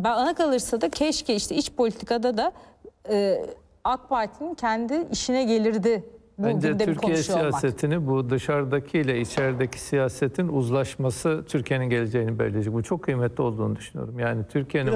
bana kalırsa da keşke işte iç politikada da AK Parti'nin kendi işine gelirdi. Bence Türkiye siyasetini bu dışarıdaki ile içerideki siyasetin uzlaşması Türkiye'nin geleceğini belirleyecek. Bu çok kıymetli olduğunu düşünüyorum. Yani Türkiye'nin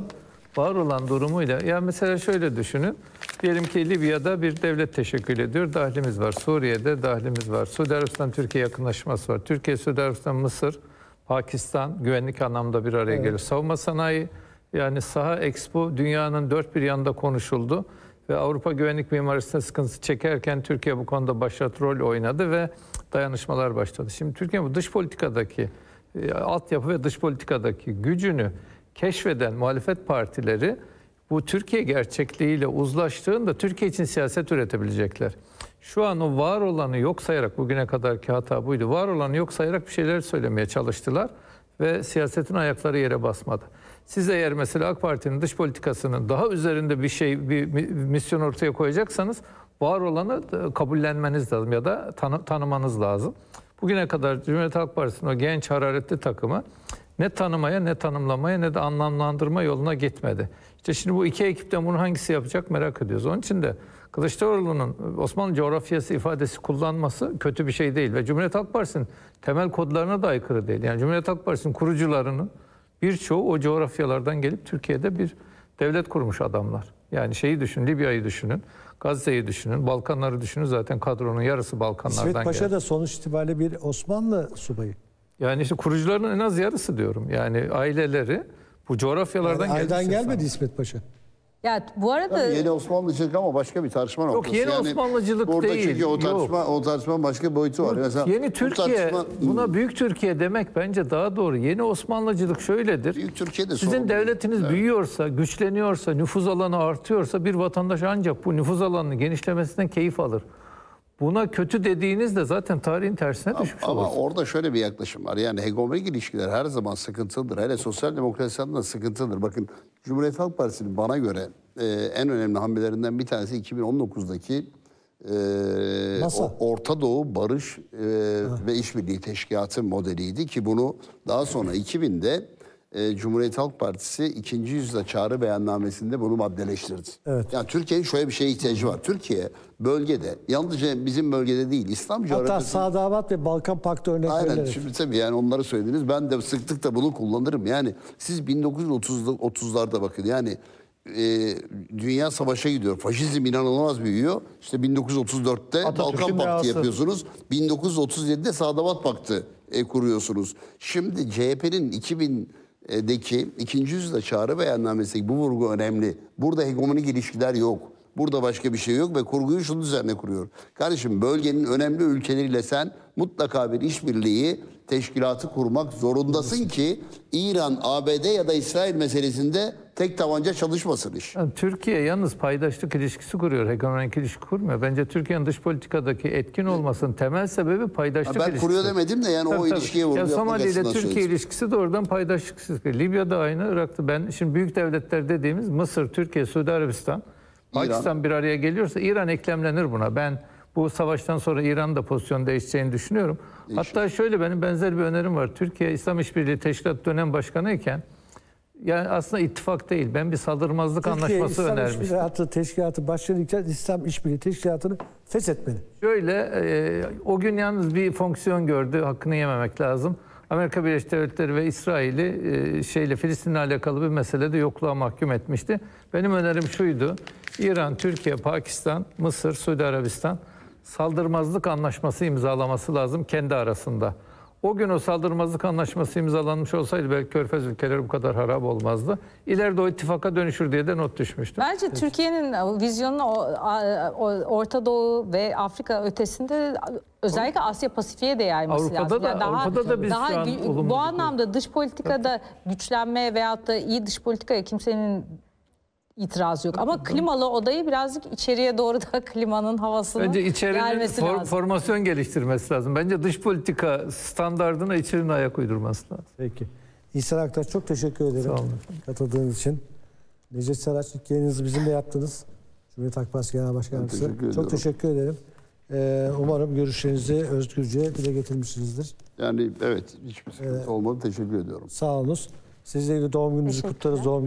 var olan durumuyla, ya mesela şöyle düşünün. Diyelim ki Libya'da bir devlet teşekkül ediyor. Dahlimiz var. Suriye'de dahlimiz var. Suudi Arabistan Türkiye yakınlaşması var. Türkiye, Suudi Arabistan, Mısır, Pakistan güvenlik anlamda bir araya geliyor. Savunma sanayi, yani saha Expo dünyanın dört bir yanında konuşuldu. Ve Avrupa güvenlik mimarisinde sıkıntısı çekerken Türkiye bu konuda başat rol oynadı ve dayanışmalar başladı. Şimdi Türkiye bu dış politikadaki altyapı ve dış politikadaki gücünü keşfeden muhalefet partileri bu Türkiye gerçekliğiyle uzlaştığında Türkiye için siyaset üretebilecekler. Şu an o var olanı yok sayarak, bugüne kadarki hata buydu, var olanı yok sayarak bir şeyler söylemeye çalıştılar ve siyasetin ayakları yere basmadı. Siz eğer mesela AK Parti'nin dış politikasının daha üzerinde bir misyon ortaya koyacaksanız var olanı kabullenmeniz lazım ya da tanımanız lazım. Bugüne kadar Cumhuriyet Halk Partisi'nin o genç hararetli takımı ne tanımaya, ne tanımlamaya, ne de anlamlandırma yoluna gitmedi. İşte şimdi bu iki ekipten bunu hangisi yapacak merak ediyoruz. Onun için de Kılıçdaroğlu'nun Osmanlı coğrafyası ifadesi kullanması kötü bir şey değil. Ve Cumhuriyet Halk Partisi'nin temel kodlarına da aykırı değil. Yani Cumhuriyet Halk Partisi'nin kurucularının birçoğu o coğrafyalardan gelip Türkiye'de bir devlet kurmuş adamlar. Yani şeyi düşünün, Libya'yı düşünün, Gazze'yi düşünün, Balkanları düşünün. Zaten kadronun yarısı Balkanlardan geldi. İsmet Paşa da sonuç itibariyle bir Osmanlı subayı. Yani işte kurucularının en az yarısı diyorum. Yani aileleri bu coğrafyalardan geldi. Aydan gelmedi İsmet Paşa. Ya bu arada tabii yeni Osmanlıcılık ama başka bir tartışma noktası. Yok, yeni Osmanlıcılık burada değil. Çünkü o tartışma başka bir boyutu var. Mesela yeni Türkiye, buna büyük Türkiye demek bence daha doğru. Yeni Osmanlıcılık şöyledir. Büyük Türkiye'de sizin devletiniz büyüyorsa, güçleniyorsa, nüfuz alanı artıyorsa bir vatandaş ancak bu nüfuz alanının genişlemesinden keyif alır. Buna kötü dediğinizde zaten tarihin tersine düşmüş olur. Ama orada şöyle bir yaklaşım var. Yani hegemonik ilişkiler her zaman sıkıntılıdır. Hele sosyal demokrasinin de sıkıntılıdır. Bakın Cumhuriyet Halk Partisi'nin bana göre en önemli hamlelerinden bir tanesi 2019'daki Orta Doğu Barış ve İşbirliği Teşkilatı modeliydi ki bunu daha sonra 2000'de Cumhuriyet Halk Partisi 2. yüzyılda çağrı beyannamesinde bunu maddeleştirdi. Evet. Yani Türkiye'nin şöyle bir şeye ihtiyacı var. Türkiye bölgede, yalnızca bizim bölgede değil, İslam coğrafyası... Hatta Sadavat ve Balkan Paktı örnekleri. Aynen, şimdi tabii yani onları söylediniz. Ben de sıklıkla bunu kullanırım. Yani siz 1930'larda bakın yani dünya savaşa gidiyor. Faşizm inanılmaz büyüyor. İşte 1934'te Balkan Paktı yapıyorsunuz. 1937'de Sadavat Paktı kuruyorsunuz. Şimdi CHP'nin 2000'deki 2. yüzyılda çağrı beyannamesindeki bu vurgu önemli. Burada hegemonik ilişkiler yok. Burada başka bir şey yok ve kurguyu şunun üzerine kuruyor. Kardeşim bölgenin önemli ülkeleriyle sen mutlaka bir işbirliği teşkilatı kurmak zorundasın ki İran, ABD ya da İsrail meselesinde tek tabanca çalışmasın iş. Yani Türkiye yalnız paydaşlık ilişkisi kuruyor, hegemonik ilişki kurmuyor. Bence Türkiye'nin dış politikadaki etkin olmasının temel sebebi paydaşlık ilişkisi. Ben kuruyor demedim de yani o ilişkiye vurgu yapmak Somali ile Türkiye söyledim. ilişkisi de oradan paydaşlık ilişkisi. Libya'da aynı, Irak'ta ben şimdi büyük devletler dediğimiz Mısır, Türkiye, Suudi Arabistan, Pakistan bir araya geliyorsa İran eklemlenir buna. Ben bu savaştan sonra İran'ın da pozisyon değişeceğini düşünüyorum. Hatta şöyle benim benzer bir önerim var. Türkiye İslam İşbirliği Teşkilatı dönem başkanı iken yani aslında ittifak değil. Ben bir saldırmazlık anlaşması önermiştim. Türkiye İslam İşbirliği Teşkilatı başkanıyken İslam İşbirliği Teşkilatı'nı feshetmeli. Şöyle o gün yalnız bir fonksiyon gördü. Hakkını yememek lazım. Amerika Birleşik Devletleri ve İsrail'i Filistin'le alakalı bir meselede yokluğa mahkum etmişti. Benim önerim şuydu. İran, Türkiye, Pakistan, Mısır, Suudi Arabistan saldırmazlık anlaşması imzalaması lazım kendi arasında. O gün o saldırmazlık anlaşması imzalanmış olsaydı belki Körfez ülkeleri bu kadar harap olmazdı. İleride o ittifaka dönüşür diye de not düşmüştüm. Bence Türkiye'nin vizyonu Orta Doğu ve Afrika ötesinde özellikle Asya Pasifik'e de yayması lazım. Avrupa'da da biz şu an bu anlamda dış politikada güçlenmeye veyahut da iyi dış politikaya kimsenin itirazı yok. Ama klimalı odayı birazcık içeriye doğru da klimanın havasını bence içerinin lazım. Formasyon geliştirmesi lazım. Bence dış politika standardına içerinin ayak uydurması lazım. Peki. İhsan Aktaş çok teşekkür ederim. Sağ olun. Katıldığınız için. Necdet Saraç ilk yayınınızı bizimle yaptınız. Cumhuriyet Halk Partisi Genel Başkanımızı. Çok teşekkür ederim. Umarım görüşlerinizi özgürce dile getirmişsinizdir. Yani evet hiçbir sıkıntı olmadı. Teşekkür ediyorum. Sağ olunuz. Sizle ilgili doğum gününüzü kutlarız.